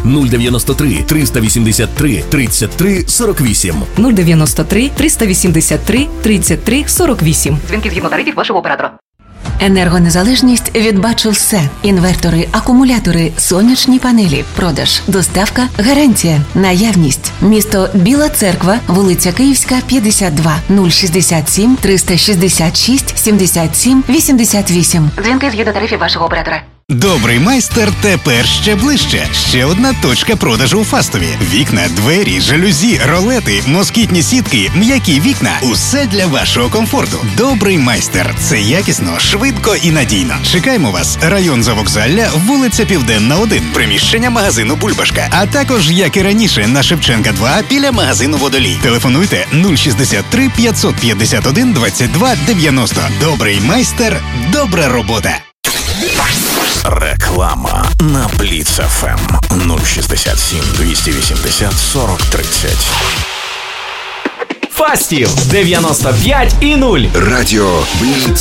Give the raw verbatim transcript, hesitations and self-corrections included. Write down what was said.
нуль дев'яносто три триста вісімдесят три тридцять три сорок вісім. нуль дев'яносто три триста вісімдесят три тридцять три сорок вісім. Дзвінки згідно тарифів вашого оператора. Енергонезалежність від «Бачу все». Інвертори, акумулятори, сонячні панелі, продаж, доставка, гарантія, наявність. Місто Біла Церква, вулиця Київська, п'ятдесят два, нуль шістдесят сім триста шістдесят шість сімдесят сім вісімдесят вісім. Дзвінки згідно тарифів вашого оператора. Добрий майстер тепер ще ближче. Ще одна точка продажу у Фастові. Вікна, двері, жалюзі, ролети, москітні сітки, м'які вікна – усе для вашого комфорту. Добрий майстер – це якісно, швидко і надійно. Чекаємо вас. Район Завокзалля, вулиця Південна, один. Приміщення магазину «Бульбашка». А також, як і раніше, на Шевченка два біля магазину «Водолій». Телефонуйте нуль шістдесят три п'ятсот п'ятдесят один двадцять два дев'яносто. Добрий майстер – добра робота. Реклама на Бліц еф ем нуль шістдесят сім двісті вісімдесят сорок тридцять. Фастів дев'яносто п'ять і нуль. Радіо Бліц.